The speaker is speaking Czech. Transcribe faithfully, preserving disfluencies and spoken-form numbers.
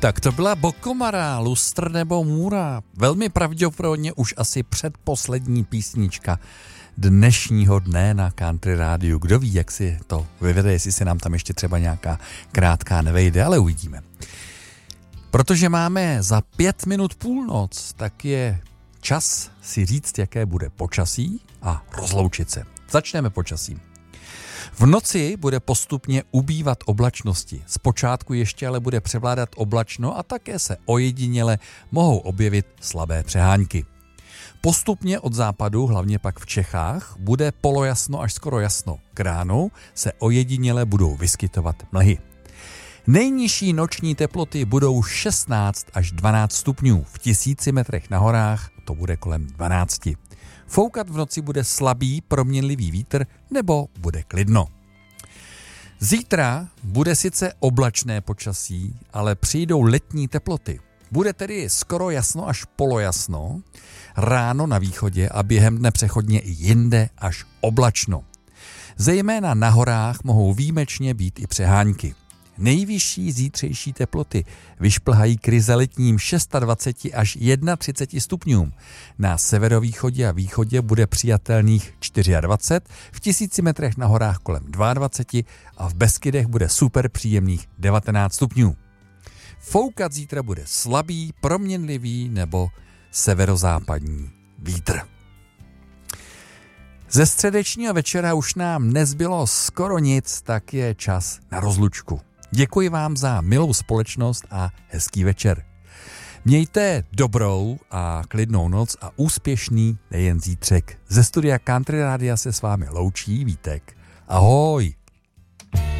Tak to byla Bokomara, Lustr nebo Můra. Velmi pravděpodobně už asi předposlední písnička dnešního dne na Country Rádiu. Kdo ví, jak si to vyvede, jestli se nám tam ještě třeba nějaká krátká nevejde, ale uvidíme. Protože máme za pět minut půlnoc, tak je čas si říct, jaké bude počasí a rozloučit se. Začneme počasím. V noci bude postupně ubývat oblačnosti. Zpočátku ještě ale bude převládat oblačno a také se ojediněle mohou objevit slabé přehánky. Postupně od západu, hlavně pak v Čechách, bude polojasno až skoro jasno. K ránu se ojediněle budou vyskytovat mlhy. Nejnižší noční teploty budou šestnáct až dvanáct stupňů. V tisíci metrech na horách to bude kolem dvanáct. Foukat v noci bude slabý proměnlivý vítr nebo bude klidno. Zítra bude sice oblačné počasí, ale přijdou letní teploty. Bude tedy skoro jasno až polojasno, ráno na východě a během dne přechodně i jinde až oblačno. Zejména na horách mohou výjimečně být i přehánky. Nejvyšší zítřejší teploty vyšplhají k ryzaletním dvacet šest až třicet jedna stupňům. Na severovýchodě a východě bude přijatelných dvacet čtyři, v tisíci metrech na horách kolem dvacet dva a v Beskydech bude super příjemných devatenáct stupňů. Foukat zítra bude slabý, proměnlivý nebo severozápadní vítr. Ze středečního večera už nám nezbylo skoro nic, tak je čas na rozlučku. Děkuji vám za milou společnost a hezký večer. Mějte dobrou a klidnou noc a úspěšný nejen zítřek. Ze studia Country Rádia se s vámi loučí Vítek. Ahoj!